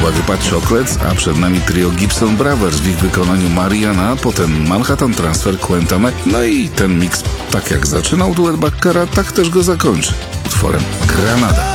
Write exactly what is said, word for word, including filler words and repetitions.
uwagę Bad Chocolates, a przed nami trio Gibson Brothers w ich wykonaniu Mariana, potem Manhattan Transfer, Quentame, no i ten miks, tak jak zaczynał duet Backera, tak też go zakończy utworem Granada.